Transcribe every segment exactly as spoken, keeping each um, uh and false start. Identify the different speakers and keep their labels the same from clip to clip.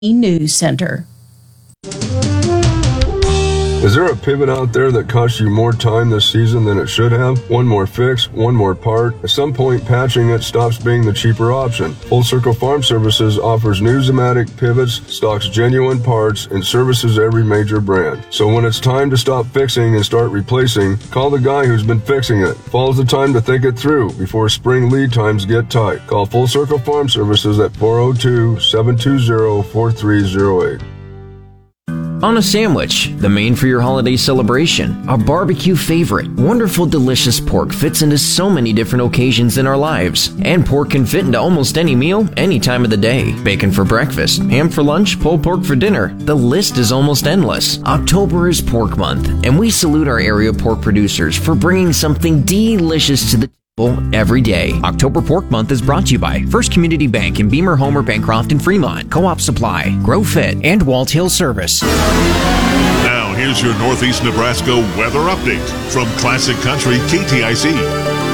Speaker 1: News Center.
Speaker 2: Is there a pivot out there that costs you more time this season than it should have? One more fix, one more part. At some point, patching it stops being the cheaper option. Full Circle Farm Services offers new Zimmatic pivots, stocks genuine parts, and services every major brand. So when it's time to stop fixing and start replacing, call the guy who's been fixing it. Fall's the time to think it through before spring lead times get tight. Call Full Circle Farm Services at four oh two, seven two zero, four three zero eight.
Speaker 3: On a sandwich, the main for your holiday celebration, a barbecue favorite. Wonderful, delicious pork fits into so many different occasions in our lives. And pork can fit into almost any meal, any time of the day. Bacon for breakfast, ham for lunch, pulled pork for dinner. The list is almost endless. October is Pork Month, and we salute our area pork producers for bringing something delicious to the every day. October Pork Month is brought to you by First Community Bank in Beamer, Homer, Bancroft, and Fremont, Co-op Supply, Grow Fit, and Walt Hill Service.
Speaker 4: Now, here's your Northeast Nebraska weather update from Classic Country K T I C.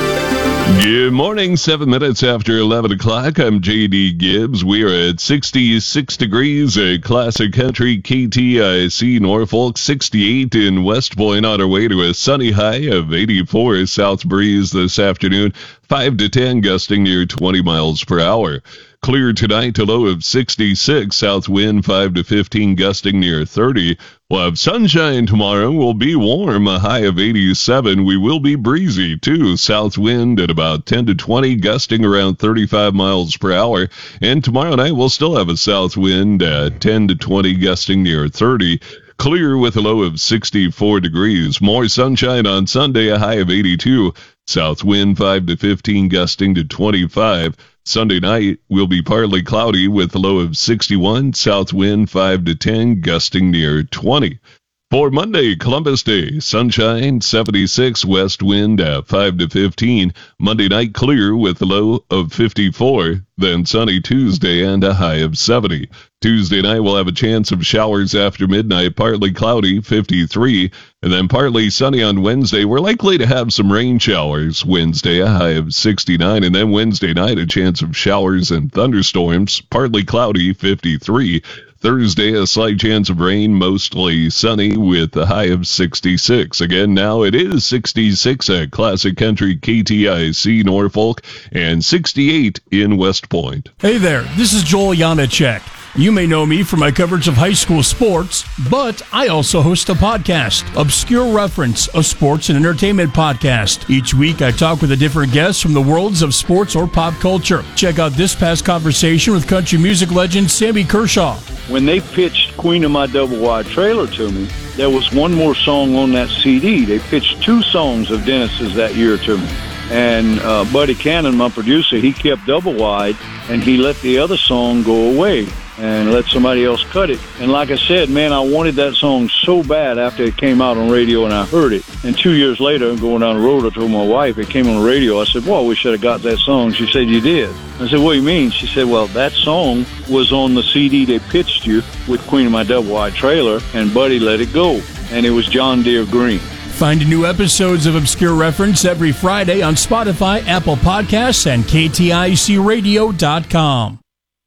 Speaker 5: Good morning, seven minutes after eleven o'clock. I'm J D Gibbs. We are at sixty-six degrees at Classic Country K T I C Norfolk, sixty-eight in West Point, on our way to a sunny high of eighty-four. South breeze this afternoon, five to ten, gusting near twenty miles per hour. Clear tonight, a low of sixty-six, south wind five to fifteen, gusting near thirty. We'll have sunshine tomorrow, will be warm, a high of eighty-seven. We will be breezy, too, south wind at about ten to twenty, gusting around thirty-five miles per hour. And tomorrow night, we'll still have a south wind at ten to twenty, gusting near thirty. Clear with a low of sixty-four degrees. More sunshine on Sunday, a high of eighty-two. South wind five to fifteen, gusting to twenty-five. Sunday night will be partly cloudy with a low of sixty-one, south wind five to ten, gusting near twenty. For Monday, Columbus Day, sunshine seventy-six, west wind at five to fifteen. Monday night clear with a low of fifty-four, then sunny Tuesday and a high of seventy. Tuesday night we'll have a chance of showers after midnight, partly cloudy, fifty-three, and then partly sunny on Wednesday. We're likely to have some rain showers Wednesday, a high of sixty-nine, and then Wednesday night a chance of showers and thunderstorms, partly cloudy, fifty-three. Thursday, a slight chance of rain, mostly sunny with a high of sixty-six. Again, now it is sixty-six at Classic Country K T I C Norfolk and sixty-eight in West Point.
Speaker 6: Hey there, this is Joel Janacek. You may know me for my coverage of high school sports, but I also host a podcast, Obscure Reference, a sports and entertainment podcast. Each week, I talk with a different guest from the worlds of sports or pop culture. Check out this past conversation with country music legend Sammy Kershaw.
Speaker 7: When they pitched Queen of My Double Wide Trailer to me, there was one more song on that C D. They pitched two songs of Dennis's that year to me. And uh, Buddy Cannon, my producer, he kept Double Wide, and he let the other song go away and let somebody else cut it. And like I said, man, I wanted that song so bad after it came out on radio and I heard it. And two years later, going down the road, I told my wife, it came on the radio. I said, well, we should have got that song. She said, you did. I said, what do you mean? She said, well, that song was on the C D they pitched you with Queen of My Double Wide Trailer, and Buddy let it go. And it was John Deere Green.
Speaker 6: Find new episodes of Obscure Reference every Friday on Spotify, Apple Podcasts, and K T I C radio dot com.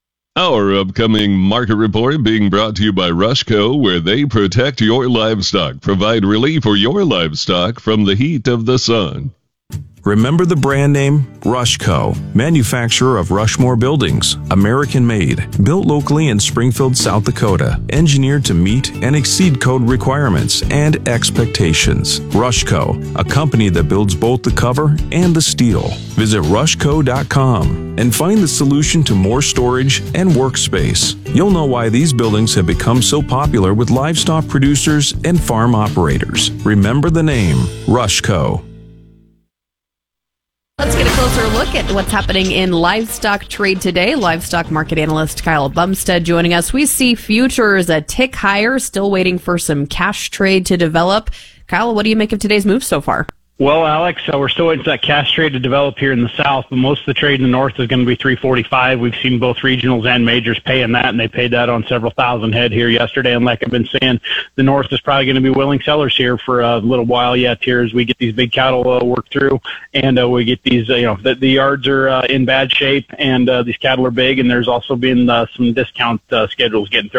Speaker 5: Our upcoming market report being brought to you by Rushco, where they protect your livestock, provide relief for your livestock from the heat of the sun.
Speaker 8: Remember the brand name? Rushco, manufacturer of Rushmore buildings, American-made, built locally in Springfield, South Dakota, engineered to meet and exceed code requirements and expectations. Rushco, a company that builds both the cover and the steel. Visit rushco dot com and find the solution to more storage and workspace. You'll know why these buildings have become so popular with livestock producers and farm operators. Remember the name, Rushco.
Speaker 9: Let's get a closer look at what's happening in livestock trade today. Livestock market analyst Kyle Bumstead joining us. We see futures a tick higher, still waiting for some cash trade to develop. Kyle, what do you make of today's move so far?
Speaker 1: Well, Alex, uh, we're still waiting for that cash trade to develop here in the south, but most of the trade in the north is going to be three forty-five. We've seen both regionals and majors paying that, and they paid that on several thousand head here yesterday. And like I've been saying, the north is probably going to be willing sellers here for a little while yet here as we get these big cattle uh, worked through, and uh, we get these, uh, you know, the, the yards are uh, in bad shape, and uh, these cattle are big, and there's also been uh, some discount uh, schedules getting thrown